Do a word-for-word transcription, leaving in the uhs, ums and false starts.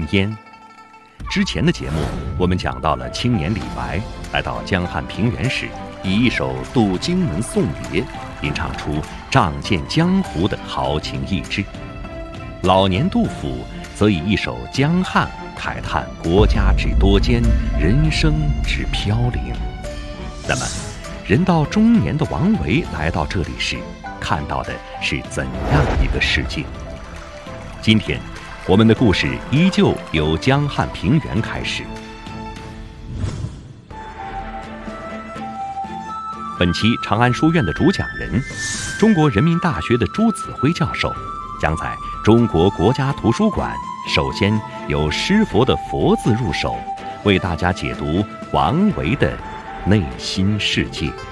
烟。之前的节目我们讲到了青年李白来到江汉平原时，以一首《渡荆门送别》吟唱出仗剑江湖的豪情逸致。老年杜甫则以一首《江汉》慨叹国家之多艰，人生之飘零。那么人到中年的王维来到这里时，看到的是怎样一个世界？今天我们的故事依旧由江汉平原开始。本期长安书院的主讲人，中国人民大学的朱子辉教授，将在中国国家图书馆首先由诗佛的佛字入手，为大家解读王维的内心世界。